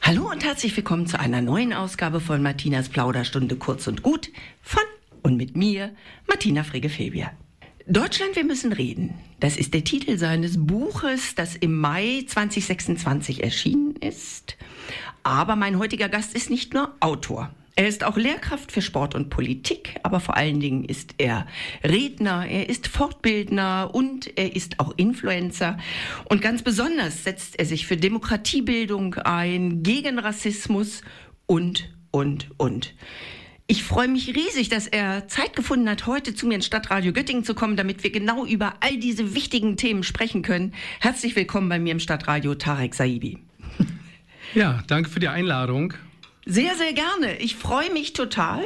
Hallo und herzlich willkommen zu einer neuen Ausgabe von Martinas Plauderstunde kurz und gut von und mit mir, Martina Frigge-Febier. Deutschland, wir müssen reden. Das ist der Titel seines Buches, das im Mai 2026 erschienen ist. Aber mein heutiger Gast ist nicht nur Autor. Er ist auch Lehrkraft für Sport und Politik, aber vor allen Dingen ist er Redner, er ist Fortbildner und er ist auch Influencer. Und ganz besonders setzt er sich für Demokratiebildung ein, gegen Rassismus und. Ich freue mich riesig, dass er Zeit gefunden hat, heute zu mir ins Stadtradio Göttingen zu kommen, damit wir genau über all diese wichtigen Themen sprechen können. Herzlich willkommen bei mir im Stadtradio, Tarek Saibi. Ja, danke für die Einladung. Sehr, sehr gerne. Ich freue mich total.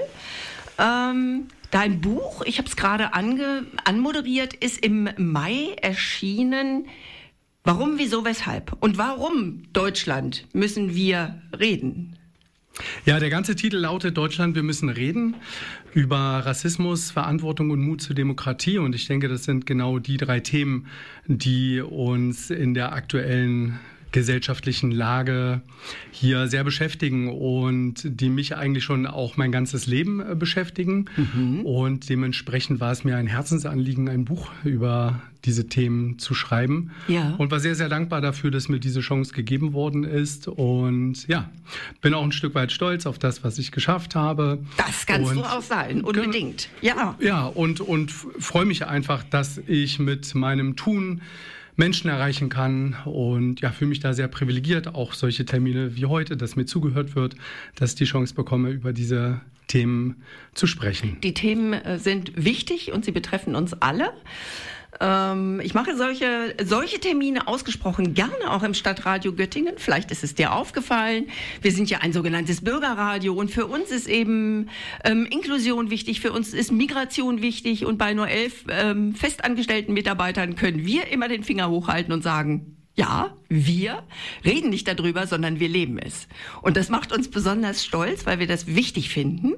Dein Buch, ich habe es gerade anmoderiert, ist im Mai erschienen. Warum, wieso, weshalb? Und warum, Deutschland, müssen wir reden? Ja, der ganze Titel lautet Deutschland, wir müssen reden über Rassismus, Verantwortung und Mut zur Demokratie. Und ich denke, das sind genau die drei Themen, die uns in der aktuellen gesellschaftlichen Lage hier sehr beschäftigen und die mich eigentlich schon auch mein ganzes Leben beschäftigen. Und dementsprechend war es mir ein Herzensanliegen, ein Buch über diese Themen zu schreiben. Ja. Und war sehr, sehr dankbar dafür, dass mir diese Chance gegeben worden ist. Und ja, bin auch ein Stück weit stolz auf das, was ich geschafft habe. Das kannst du auch sein, unbedingt. Ja. Ja, und freue mich einfach, dass ich mit meinem Tun Menschen erreichen kann und ja, fühle mich da sehr privilegiert, auch solche Termine wie heute, dass mir zugehört wird, dass ich die Chance bekomme, über diese Themen zu sprechen. Die Themen sind wichtig und sie betreffen uns alle. Ich mache solche Termine ausgesprochen gerne auch im Stadtradio Göttingen. Vielleicht ist es dir aufgefallen. Wir sind ja ein sogenanntes Bürgerradio und für uns ist eben Inklusion wichtig, für uns ist Migration wichtig und bei nur 11 festangestellten Mitarbeitern können wir immer den Finger hochhalten und sagen, ja, wir reden nicht darüber, sondern wir leben es. Und das macht uns besonders stolz, weil wir das wichtig finden.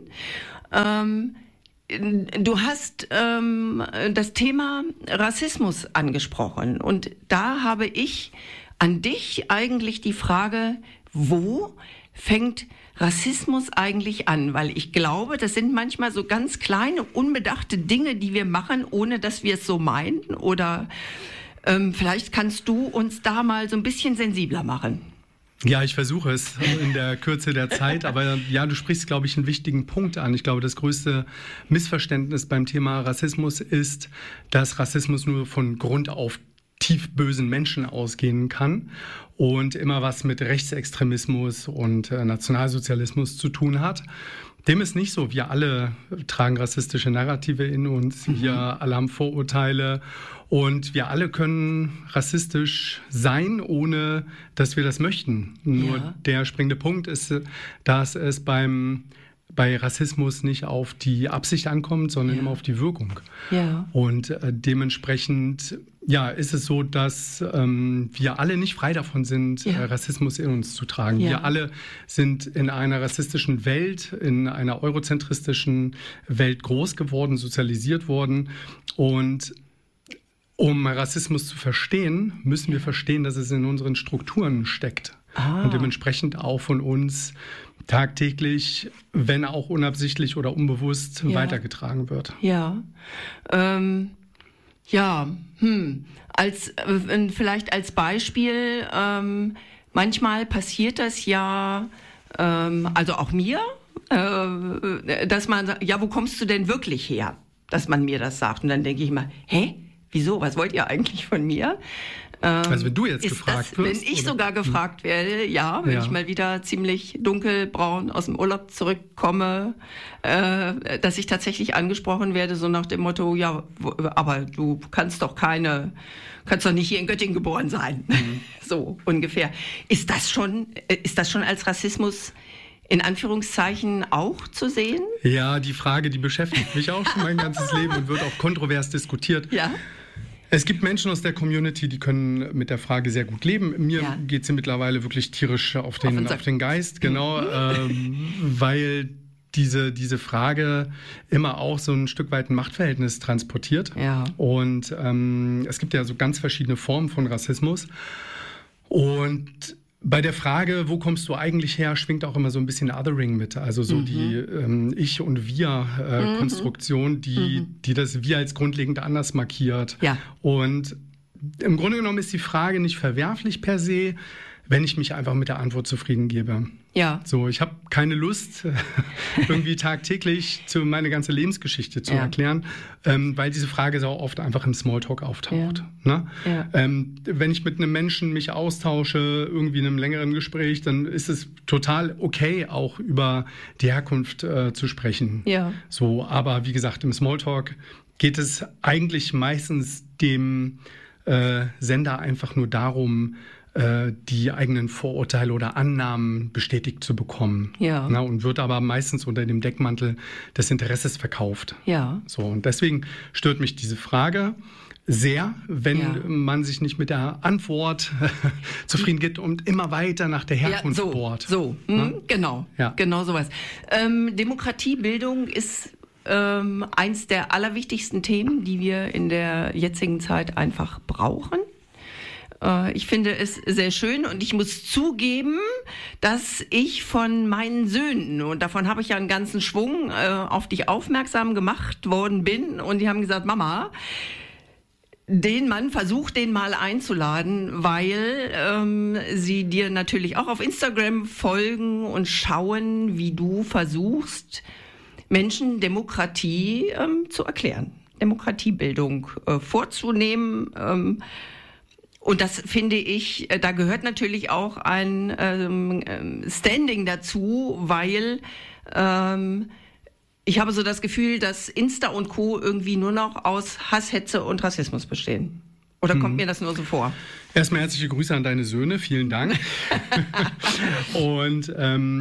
Du hast das Thema Rassismus angesprochen und da habe ich an dich eigentlich die Frage, wo fängt Rassismus eigentlich an? Weil ich glaube, das sind manchmal so ganz kleine, unbedachte Dinge, die wir machen, ohne dass wir es so meinen. Oder vielleicht kannst du uns da mal so ein bisschen sensibler machen. Ja, ich versuche es in der Kürze der Zeit, aber ja, du sprichst, glaube ich, einen wichtigen Punkt an. Ich glaube, das größte Missverständnis beim Thema Rassismus ist, dass Rassismus nur von Grund auf tief bösen Menschen ausgehen kann und immer was mit Rechtsextremismus und Nationalsozialismus zu tun hat. Dem ist nicht so. Wir alle tragen rassistische Narrative in uns. Wir alle haben Vorurteile und wir alle können rassistisch sein, ohne dass wir das möchten. Nur der springende Punkt ist, dass es bei Rassismus nicht auf die Absicht ankommt, sondern immer auf die Wirkung. Ja. Und dementsprechend ist es so, dass wir alle nicht frei davon sind, Rassismus in uns zu tragen. Ja. Wir alle sind in einer rassistischen Welt, in einer eurozentristischen Welt groß geworden, sozialisiert worden. Und um Rassismus zu verstehen, müssen wir verstehen, dass es in unseren Strukturen steckt. Und dementsprechend auch von uns tagtäglich, wenn auch unabsichtlich oder unbewusst, weitergetragen wird. Ja, vielleicht als Beispiel, manchmal passiert das ja, also auch mir, dass man sagt, ja, wo kommst du denn wirklich her? Dass man mir das sagt. Und dann denke ich immer, hä? Wieso? Was wollt ihr eigentlich von mir? Also wenn du jetzt gefragt wirst? Wenn ich sogar gefragt werde, wenn ich mal wieder ziemlich dunkelbraun aus dem Urlaub zurückkomme, dass ich tatsächlich angesprochen werde, so nach dem Motto, ja, aber du kannst doch nicht hier in Göttingen geboren sein. So ungefähr. Ist das schon als Rassismus in Anführungszeichen auch zu sehen? Ja, die Frage, die beschäftigt mich auch schon mein ganzes Leben und wird auch kontrovers diskutiert. Ja. Es gibt Menschen aus der Community, die können mit der Frage sehr gut leben. Mir geht sie mittlerweile wirklich tierisch auf den Geist, genau, weil diese Frage immer auch so ein Stück weit ein Machtverhältnis transportiert. Ja. Und es gibt ja so ganz verschiedene Formen von Rassismus. Und Bei der Frage, wo kommst du eigentlich her, schwingt auch immer so ein bisschen Othering mit. Also so die Ich- und Wir-Konstruktion, die das Wir als grundlegend anders markiert. Ja. Und im Grunde genommen ist die Frage nicht verwerflich per se, wenn ich mich einfach mit der Antwort zufrieden gebe. Ja. So, ich habe keine Lust, irgendwie tagtäglich meine ganze Lebensgeschichte zu erklären, weil diese Frage so oft einfach im Smalltalk auftaucht. Ja. Ne? Ja. Wenn ich mit einem Menschen mich austausche, irgendwie in einem längeren Gespräch, dann ist es total okay, auch über die Herkunft zu sprechen. Ja. So, aber wie gesagt, im Smalltalk geht es eigentlich meistens dem Sender einfach nur darum, die eigenen Vorurteile oder Annahmen bestätigt zu bekommen. Ja. Na, und wird aber meistens unter dem Deckmantel des Interesses verkauft. Ja. So, und deswegen stört mich diese Frage sehr, wenn man sich nicht mit der Antwort zufrieden gibt und immer weiter nach der Herkunft bohrt. Genau. Ja. Genau sowas. Demokratiebildung ist eins der allerwichtigsten Themen, die wir in der jetzigen Zeit einfach brauchen. Ich finde es sehr schön und ich muss zugeben, dass ich von meinen Söhnen, und davon habe ich ja einen ganzen Schwung, auf dich aufmerksam gemacht worden bin und die haben gesagt, Mama, versuch den mal einzuladen, weil sie dir natürlich auch auf Instagram folgen und schauen, wie du versuchst, Menschen Demokratie zu erklären, Demokratiebildung vorzunehmen. Und das finde ich, da gehört natürlich auch ein Standing dazu, weil ich habe so das Gefühl, dass Insta und Co. irgendwie nur noch aus Hass, Hetze und Rassismus bestehen. Oder kommt mir das nur so vor? Erstmal herzliche Grüße an deine Söhne, vielen Dank. Und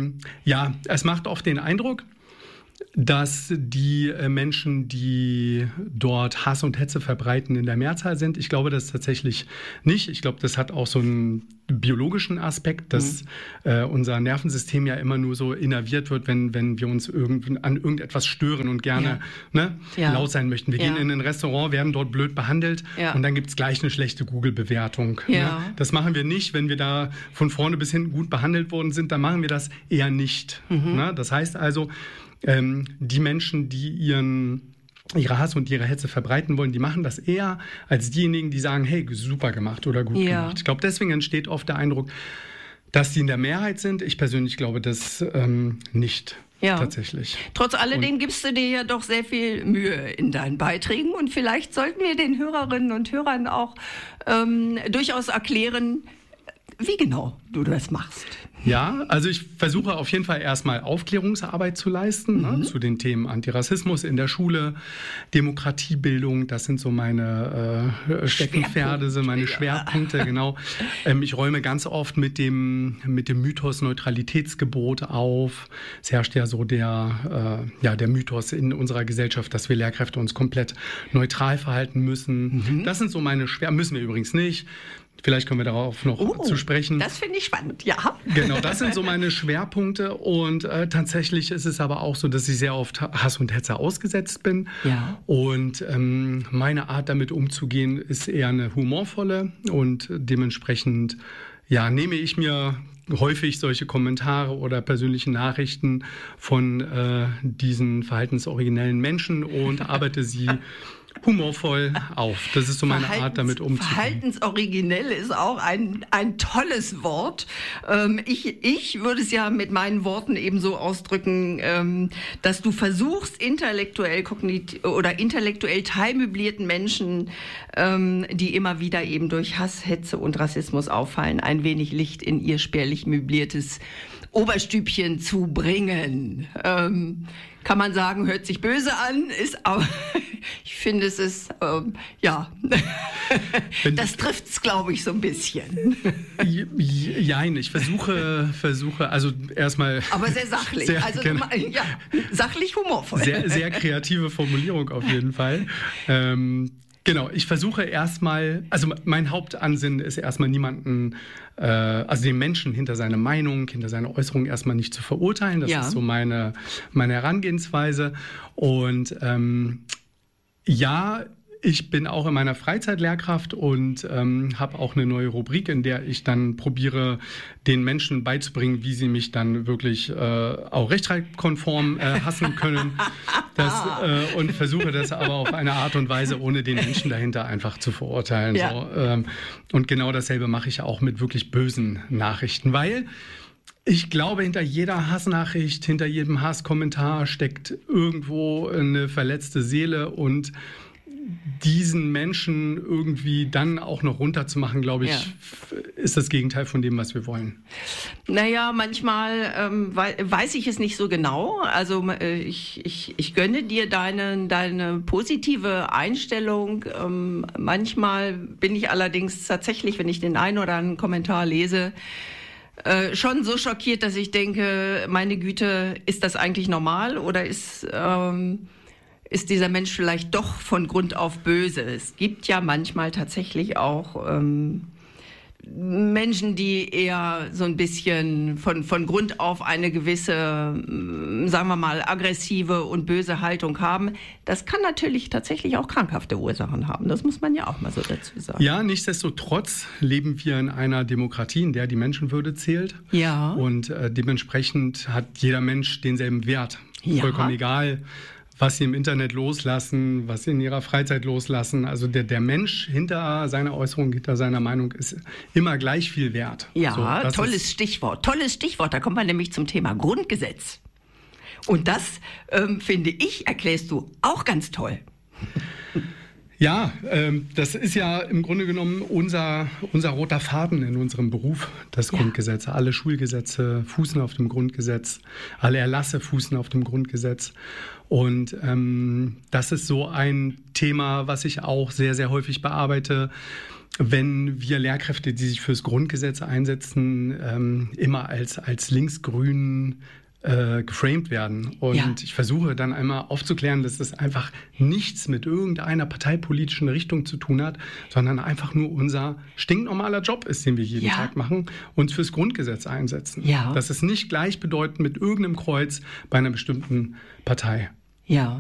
es macht oft den Eindruck, dass die Menschen, die dort Hass und Hetze verbreiten, in der Mehrzahl sind. Ich glaube das tatsächlich nicht. Ich glaube, das hat auch so einen biologischen Aspekt, dass unser Nervensystem ja immer nur so innerviert wird, wenn wir uns an irgendetwas stören und gerne laut sein möchten. Wir gehen in ein Restaurant, werden dort blöd behandelt und dann gibt es gleich eine schlechte Google-Bewertung. Ja. Ne? Das machen wir nicht, wenn wir da von vorne bis hinten gut behandelt worden sind, dann machen wir das eher nicht. Ne? Das heißt also, die Menschen, die ihre Hass und ihre Hetze verbreiten wollen, die machen das eher als diejenigen, die sagen, hey, super gemacht oder gut gemacht. Ich glaube, deswegen entsteht oft der Eindruck, dass die in der Mehrheit sind. Ich persönlich glaube das nicht. Tatsächlich. Trotz alledem gibst du dir ja doch sehr viel Mühe in deinen Beiträgen und vielleicht sollten wir den Hörerinnen und Hörern auch durchaus erklären, wie genau du das machst. Ja, also ich versuche auf jeden Fall erstmal Aufklärungsarbeit zu leisten, zu den Themen Antirassismus in der Schule, Demokratiebildung, das sind so meine Steckenpferde, sind meine Schwerpunkte, genau. Ich räume ganz oft mit dem Mythos Neutralitätsgebot auf. Es herrscht ja so der Mythos in unserer Gesellschaft, dass wir Lehrkräfte uns komplett neutral verhalten müssen. Das sind so meine müssen wir übrigens nicht. Vielleicht kommen wir darauf noch zu sprechen. Das finde ich spannend, ja. Genau, das sind so meine Schwerpunkte und tatsächlich ist es aber auch so, dass ich sehr oft Hass und Hetze ausgesetzt bin. Ja. Und meine Art damit umzugehen ist eher eine humorvolle und dementsprechend nehme ich mir häufig solche Kommentare oder persönliche Nachrichten von diesen verhaltensoriginellen Menschen und arbeite sie humorvoll auf. Das ist so meine Art, damit umzugehen. Verhaltensoriginell ist auch ein tolles Wort. Ich würde es ja mit meinen Worten ebenso ausdrücken, dass du versuchst, intellektuell teilmöblierten Menschen, die immer wieder eben durch Hass, Hetze und Rassismus auffallen, ein wenig Licht in ihr spärlich möbliertes Oberstübchen zu bringen. Kann man sagen, hört sich böse an, ist aber, ich finde, es ist, das trifft es, glaube ich, so ein bisschen. Jein, ich versuche, also erstmal... Aber sehr sachlich, sachlich humorvoll. Sehr, sehr kreative Formulierung auf jeden Fall. Genau, ich versuche erstmal, also mein Hauptansinnen ist erstmal niemanden, also den Menschen hinter seiner Meinung, hinter seiner Äußerung erstmal nicht zu verurteilen. Das ist so meine Herangehensweise. Und ich bin auch in meiner Freizeit Lehrkraft und habe auch eine neue Rubrik, in der ich dann probiere, den Menschen beizubringen, wie sie mich dann wirklich auch rechtschreibkonform hassen können. Und versuche das aber auf eine Art und Weise, ohne den Menschen dahinter einfach zu verurteilen. Ja. So, und genau dasselbe mache ich auch mit wirklich bösen Nachrichten, weil ich glaube, hinter jeder Hassnachricht, hinter jedem Hasskommentar steckt irgendwo eine verletzte Seele und diesen Menschen irgendwie dann auch noch runterzumachen, glaube ich, ist das Gegenteil von dem, was wir wollen. Naja, manchmal weiß ich es nicht so genau. Also ich gönne dir deine positive Einstellung. Manchmal bin ich allerdings tatsächlich, wenn ich den einen oder anderen Kommentar lese, schon so schockiert, dass ich denke, meine Güte, ist das eigentlich normal oder ist dieser Mensch vielleicht doch von Grund auf böse? Es gibt ja manchmal tatsächlich auch Menschen, die eher so ein bisschen von Grund auf eine gewisse, sagen wir mal, aggressive und böse Haltung haben. Das kann natürlich tatsächlich auch krankhafte Ursachen haben. Das muss man ja auch mal so dazu sagen. Ja, nichtsdestotrotz leben wir in einer Demokratie, in der die Menschenwürde zählt. Ja. Und dementsprechend hat jeder Mensch denselben Wert. Ja. Vollkommen egal, was sie im Internet loslassen, was sie in ihrer Freizeit loslassen. Also der Mensch hinter seiner Äußerung, hinter seiner Meinung ist immer gleich viel wert. Ja, so, tolles Stichwort. Tolles Stichwort. Da kommen wir nämlich zum Thema Grundgesetz. Und das, finde ich, erklärst du auch ganz toll. Ja, das ist ja im Grunde genommen unser roter Faden in unserem Beruf, das Grundgesetz. Alle Schulgesetze fußen auf dem Grundgesetz, alle Erlasse fußen auf dem Grundgesetz. Und das ist so ein Thema, was ich auch sehr, sehr häufig bearbeite, wenn wir Lehrkräfte, die sich fürs Grundgesetz einsetzen, immer als linksgrün geframed werden. Und ich versuche dann einmal aufzuklären, dass das einfach nichts mit irgendeiner parteipolitischen Richtung zu tun hat, sondern einfach nur unser stinknormaler Job ist, den wir jeden Tag machen, uns fürs Grundgesetz einsetzen. Ja. Das ist nicht gleichbedeutend mit irgendeinem Kreuz bei einer bestimmten Partei. Ja.